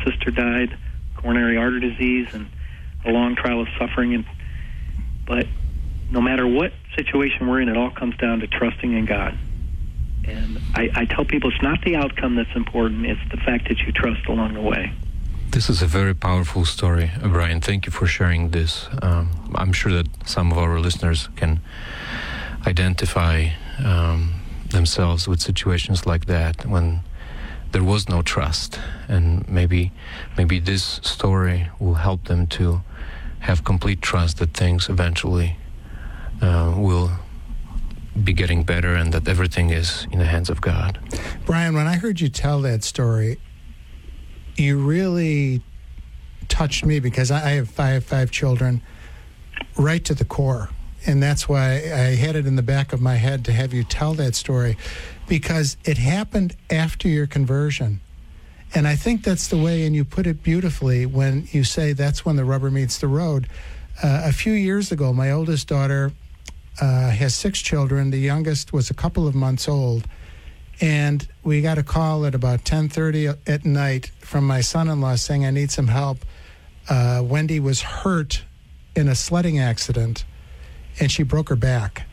sister died, coronary artery disease, and a long trial of suffering. But no matter what situation we're in, it all comes down to trusting in God. And I tell people it's not the outcome that's important, it's the fact that you trust along the way. This is a very powerful story, Brian. Thank you for sharing this. I'm sure that some of our listeners can identify themselves with situations like that when there was no trust, and maybe this story will help them to have complete trust that things eventually will be getting better and that everything is in the hands of God. Brian, when I heard you tell that story, you really touched me, because I have five children, right to the core. And that's why I had it in the back of my head to have you tell that story, because it happened after your conversion. And I think that's the way, and you put it beautifully when you say that's when the rubber meets the road. A few years ago, my oldest daughter has 6 children. The youngest was a couple of months old. And we got a call at about 10:30 at night from my son-in-law saying, I need some help. Wendy was hurt in a sledding accident, and she broke her back.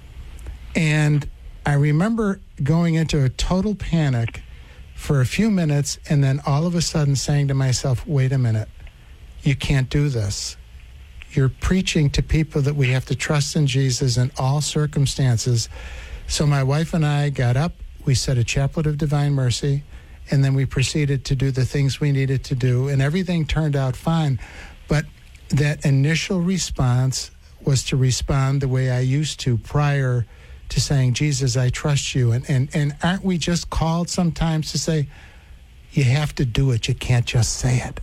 And I remember going into a total panic for a few minutes, and then all of a sudden saying to myself, wait a minute, you can't do this. You're preaching to people that we have to trust in Jesus in all circumstances. So my wife and I got up, we said a chaplet of divine mercy, and then we proceeded to do the things we needed to do, and everything turned out fine. But that initial response was to respond the way I used to prior to saying, Jesus, I trust you. And aren't we just called sometimes to say, you have to do it, you can't just say it?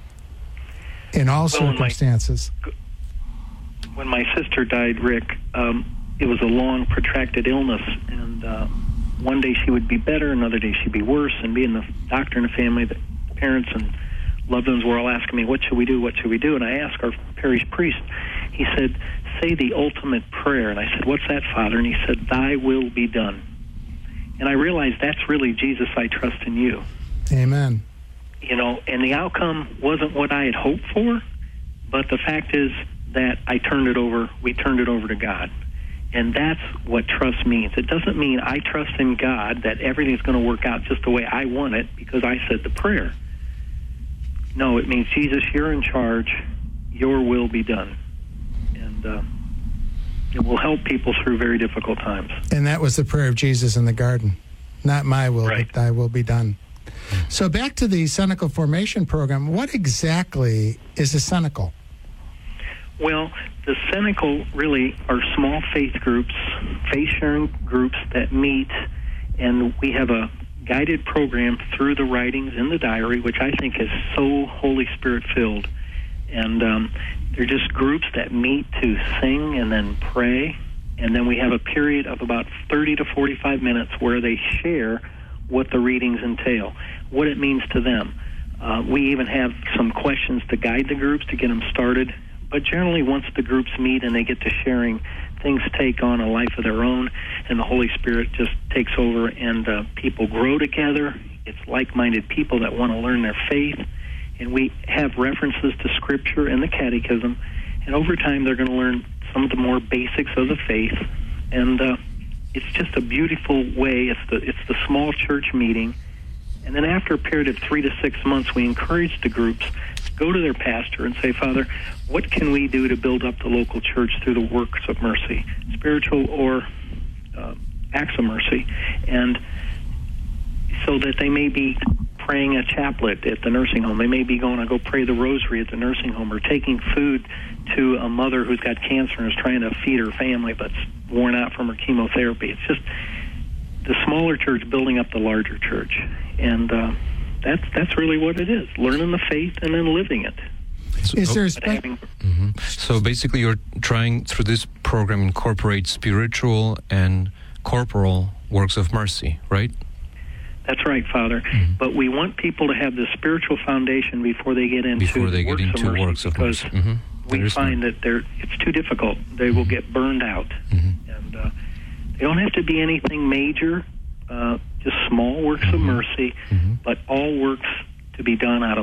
In all circumstances. When my sister died, Rick, it was a long, protracted illness, and one day she would be better, another day she'd be worse, and being the doctor in the family, the parents and loved ones were all asking me, what should we do, what should we do? And I asked our parish priest, he said, say the ultimate prayer. And I said, what's that, Father? And he said, thy will be done. And I realized that's really, Jesus, I trust in you. Amen. You know, and the outcome wasn't what I had hoped for, but the fact is that we turned it over to God. And that's what trust means. It doesn't mean I trust in God that everything's going to work out just the way I want it because I said the prayer. No, it means, Jesus, you're in charge. Your will be done. And it will help people through very difficult times. And that was the prayer of Jesus in the garden. Not my will, right, but thy will be done. So back to the Cenacle Formation Program. What exactly is a cenacle? Well, the Cenacle really are small faith groups, faith-sharing groups that meet, and we have a guided program through the writings in the diary, which I think is so Holy Spirit-filled. And they're just groups that meet to sing and then pray, and then we have a period of about 30 to 45 minutes where they share what the readings entail, what it means to them. We even have some questions to guide the groups to get them started. But generally, once the groups meet and they get to sharing, things take on a life of their own, and the Holy Spirit just takes over, and people grow together. It's like-minded people that want to learn their faith, and we have references to Scripture and the Catechism, and over time they're going to learn some of the more basics of the faith, and it's just a beautiful way. It's the small church meeting, and then after a period of 3 to 6 months, we encourage the groups go to their pastor and say, Father, what can we do to build up the local church through the works of mercy, spiritual or acts of mercy, and so that they may be praying a chaplet at the nursing home. They may be going to go pray the rosary at the nursing home, or taking food to a mother who's got cancer and is trying to feed her family but's worn out from her chemotherapy. It's just the smaller church building up the larger church, and that's really what it is, learning the faith and then living it. So basically you're trying through this program incorporate spiritual and corporal works of mercy, right? That's right, Father. Mm-hmm. But we want people to have the spiritual foundation before they get into works of mercy, because we find that it's too difficult. They will get burned out. Mm-hmm. And they don't have to be anything major, just small works of mercy, but all works to be done out of